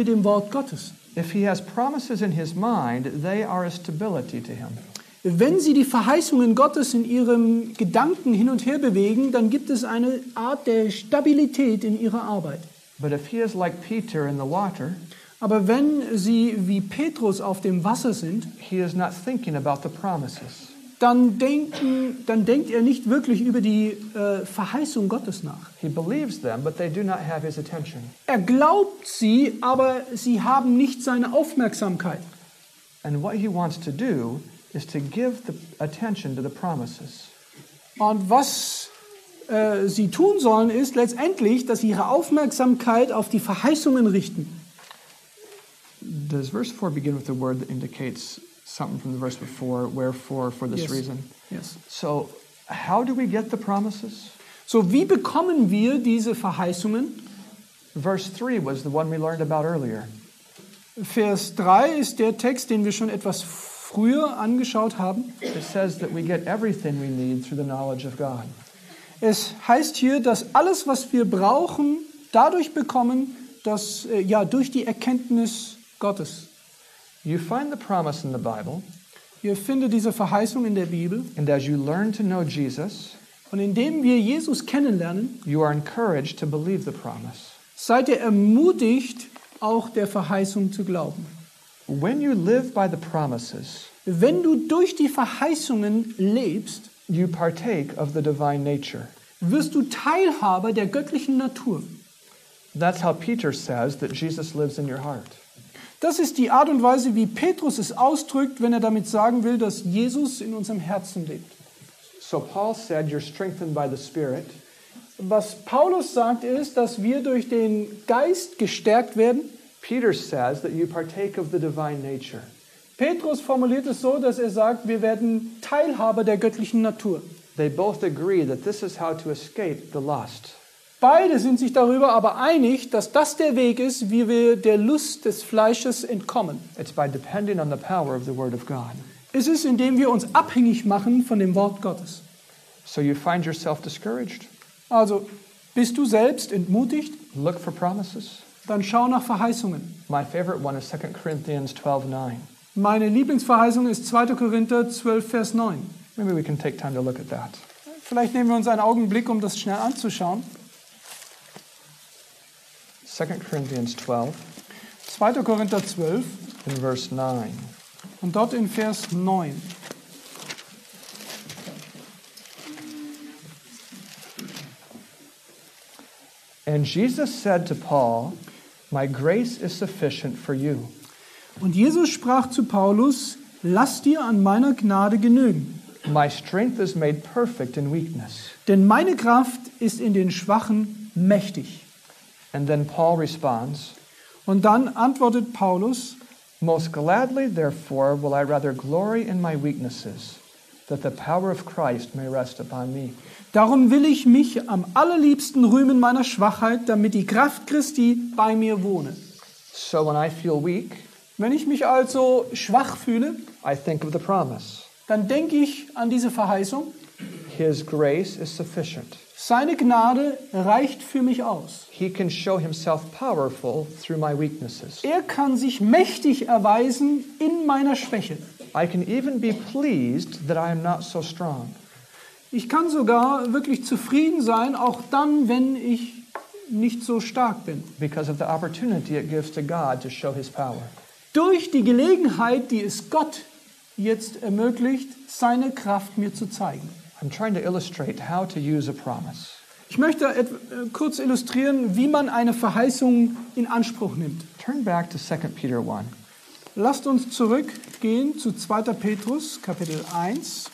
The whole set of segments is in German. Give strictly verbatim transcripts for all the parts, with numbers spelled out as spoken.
mit dem Wort Gottes. If he has promises in his mind, they are a stability to him. Wenn sie die Verheißungen Gottes in ihrem Gedanken hin und her bewegen, dann gibt es eine Art der Stabilität in ihrer Arbeit. But if he is like Peter in the water, aber wenn sie wie Petrus auf dem Wasser sind, he is not thinking about the promises. Dann, denken, dann denkt er nicht wirklich über die äh, Verheißung Gottes nach. He believes them, but they do not have his attention. Er glaubt sie, aber sie haben nicht seine Aufmerksamkeit. And what he wants to do is to give the attention to the promises. Und was äh, sie tun sollen, ist letztendlich, dass sie ihre Aufmerksamkeit auf die Verheißungen richten. Does verse four begin with a word that indicates something from the verse before, wherefore, for this Yes. reason? Yes. So, how do we get the promises? So, wie bekommen wir diese Verheißungen? Verse three was the one we learned about earlier. Vers drei ist der Text, den wir schon etwas früher angeschaut haben. It says that we get everything we need through the knowledge of God. Es heißt hier, dass alles, was wir brauchen, dadurch bekommen, dass äh, ja durch die Erkenntnis Gottes. You find the promise in the Bible, Ihr findet diese Verheißung in der Bibel. and as you learn to know Jesus, Und indem wir Jesus kennenlernen, you are encouraged to believe the promise. seid ihr ermutigt, auch der Verheißung zu glauben. When you live by the promises, Wenn du durch die Verheißungen lebst, you partake of the divine nature. wirst du Teilhaber der göttlichen Natur. That's how Peter says that Jesus lives in your heart. Das ist die Art und Weise, wie Petrus es ausdrückt, wenn er damit sagen will, dass Jesus in unserem Herzen lebt. So Paul said you're strengthened by the Spirit. Was Paulus sagt, ist, dass wir durch den Geist gestärkt werden. Peter says that you partake of the divine nature. Petrus formuliert es so, dass er sagt, wir werden Teilhaber der göttlichen Natur. They both agree that this is how to escape the lust. Beide sind sich darüber aber einig, dass das der Weg ist, wie wir der Lust des Fleisches entkommen. It's by depending on the power of the Word of God. Es ist, indem wir uns abhängig machen von dem Wort Gottes. So you find yourself discouraged? Also, bist du selbst entmutigt? Look for promises. Dann schau nach Verheißungen. My favorite one is Second Corinthians twelve nine. Meine Lieblingsverheißung ist zweiter Korinther zwölf, Vers neun. Maybe we can take time to look at that. Vielleicht nehmen wir uns einen Augenblick, um das schnell anzuschauen. Second Corinthians twelve zweiter Korinther zwölf in verse nine. und dort in Vers neun. And Jesus said to Paul, "My grace is sufficient for you." Und Jesus sprach zu Paulus, lass dir an meiner Gnade genügen, My strength is made perfect in weakness. denn meine Kraft ist in den Schwachen mächtig. And then Paul responds, Und dann antwortet Paulus, Most gladly, therefore, will I rather glory in my weaknesses, that the power of Christ may rest upon me. darum will ich mich am allerliebsten rühmen meiner Schwachheit, damit die Kraft Christi bei mir wohne. So when I feel weak, Wenn ich mich also schwach fühle, I think of the promise. dann denke ich an diese Verheißung. His grace is sufficient. Seine Gnade reicht für mich aus. He can show himself powerful through my weaknesses. Er kann sich mächtig erweisen in meiner Schwäche. I can even be pleased that I am not so strong. Ich kann sogar wirklich zufrieden sein, auch dann, wenn ich nicht so stark bin. Because of the opportunity it gives to God to show his power. Durch die Gelegenheit, die es Gott jetzt ermöglicht, seine Kraft mir zu zeigen. I'm trying to illustrate how to use a promise. Ich möchte et- äh, kurz illustrieren, wie man eine Verheißung in Anspruch nimmt. Turn back to Second Peter one. Lasst uns zurückgehen zu zweiter Petrus, Kapitel eins.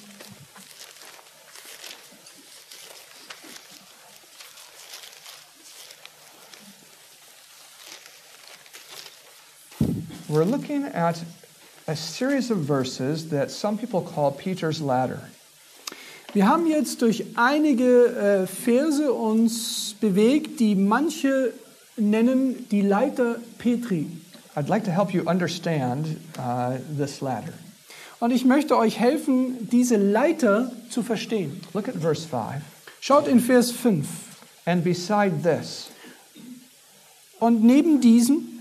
We're looking at a series of verses that some people call Peter's ladder. Wir haben jetzt durch einige äh, Verse uns bewegt, die manche nennen die Leiter Petri. I'd like to help you understand uh, this ladder. Und ich möchte euch helfen, diese Leiter zu verstehen. Look at verse five. Schaut in Vers fünf. And beside this, Und neben diesen